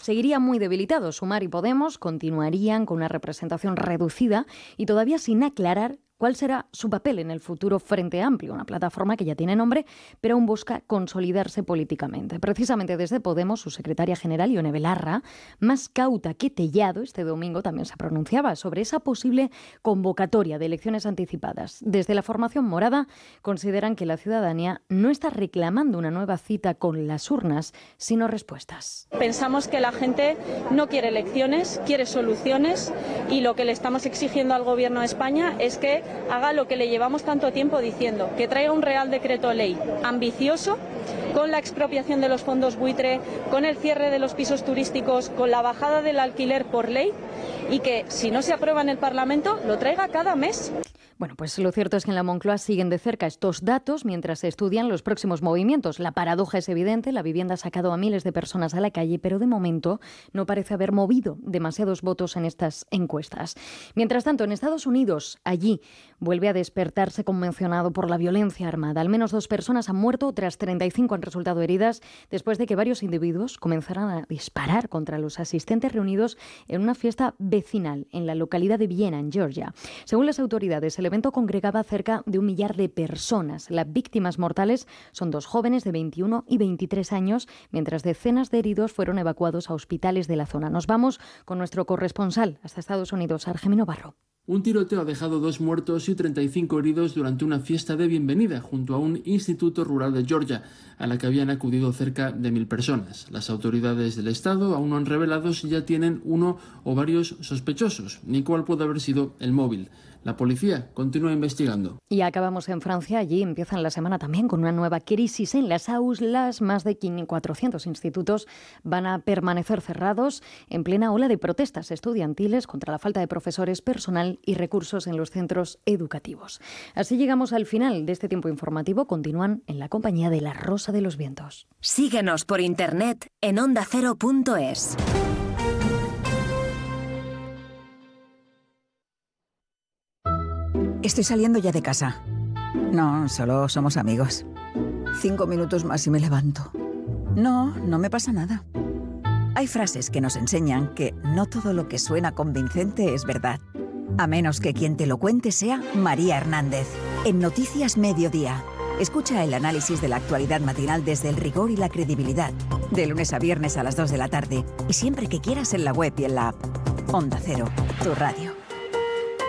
seguiría muy debilitado. Sumar y Podemos continuarían con una representación reducida y todavía sin aclarar cuál será su papel en el futuro Frente Amplio, una plataforma que ya tiene nombre, pero aún busca consolidarse políticamente. Precisamente desde Podemos, su secretaria general, Ione Belarra, más cauta que Tellado, este domingo también se pronunciaba sobre esa posible convocatoria de elecciones anticipadas. Desde la formación morada consideran que la ciudadanía no está reclamando una nueva cita con las urnas, sino respuestas. Pensamos que la gente no quiere elecciones, quiere soluciones, y lo que le estamos exigiendo al Gobierno de España es que haga lo que le llevamos tanto tiempo diciendo, que traiga un Real Decreto Ley ambicioso, con la expropiación de los fondos buitre, con el cierre de los pisos turísticos, con la bajada del alquiler por ley, y que si no se aprueba en el Parlamento, lo traiga cada mes. Bueno, pues lo cierto es que en la Moncloa siguen de cerca estos datos mientras se estudian los próximos movimientos. La paradoja es evidente, la vivienda ha sacado a miles de personas a la calle, pero de momento no parece haber movido demasiados votos en estas encuestas. Mientras tanto, en Estados Unidos, allí vuelve a despertarse conmocionado por la violencia armada. Al menos 2 personas han muerto, otras 35 han resultado heridas después de que varios individuos comenzaran a disparar contra los asistentes reunidos en una fiesta vecinal en la localidad de Vienna, en Georgia. Según las autoridades, el evento congregaba cerca de 1 millar de personas. Las víctimas mortales son 2 jóvenes de 21 y 23 años, mientras decenas de heridos fueron evacuados a hospitales de la zona. Nos vamos con nuestro corresponsal hasta Estados Unidos, Argemino Barro. Un tiroteo ha dejado 2 muertos y 35 heridos durante una fiesta de bienvenida junto a un instituto rural de Georgia, a la que habían acudido cerca de 1.000 personas. Las autoridades del estado aún no han revelado si ya tienen uno o varios sospechosos, ni cuál puede haber sido el móvil. La policía continúa investigando. Y acabamos en Francia. Allí empiezan la semana también con una nueva crisis en las aulas. Más de 400 institutos van a permanecer cerrados en plena ola de protestas estudiantiles contra la falta de profesores, personal y recursos en los centros educativos. Así llegamos al final de este tiempo informativo. Continúan en la compañía de La Rosa de los Vientos. Síguenos por internet en ondacero.es. Estoy saliendo ya de casa. No, solo somos amigos. 5 minutos más y me levanto. No, no me pasa nada. Hay frases que nos enseñan que no todo lo que suena convincente es verdad. A menos que quien te lo cuente sea María Hernández. En Noticias Mediodía. Escucha el análisis de la actualidad matinal desde el rigor y la credibilidad. De lunes a viernes a las 2 de la tarde. Y siempre que quieras en la web y en la app. Onda Cero, tu radio.